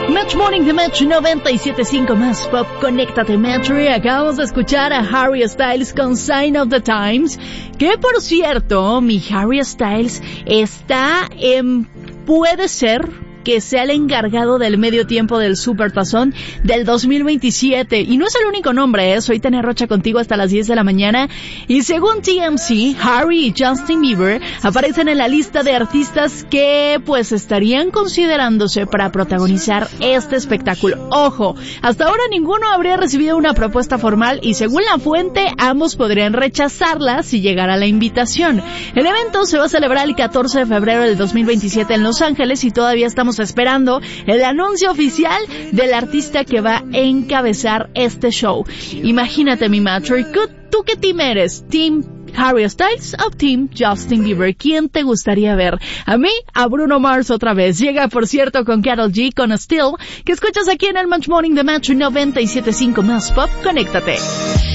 Match Morning de Match 97.5 más pop. Conéctate, Metro. Y acabamos de escuchar a Harry Styles con Sign of the Times. Que por cierto, mi Harry Styles está puede ser que sea el encargado del medio tiempo del Supertazón del 2027. Y no es el único nombre, soy Tania Rocha contigo hasta las 10 de la mañana. Y según TMZ, Harry y Justin Bieber aparecen en la lista de artistas que pues estarían considerándose para protagonizar este espectáculo. Ojo, hasta ahora ninguno habría recibido una propuesta formal y según la fuente, ambos podrían rechazarla si llegara la invitación. El evento se va a celebrar el 14 de febrero del 2027 en Los Ángeles y todavía estamos esperando el anuncio oficial del artista que va a encabezar este show. Imagínate, mi Metro, ¿tú qué team eres? ¿Team Harry Styles o Team Justin Bieber? ¿Quién te gustaría ver? A mí, a Bruno Mars otra vez. Llega, por cierto, con Karol G, con Still, que escuchas aquí en el Match Morning de Match 97.5 más pop. Conéctate.